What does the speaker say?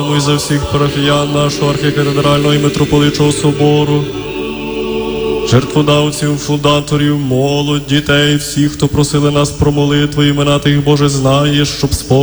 І за всіх парафіян нашого архікафедрального і митрополичого собору, жертводавців, фундаторів, молодь, дітей, всіх, хто просили нас про молитву, імена тих, Боже, знаєш, щоб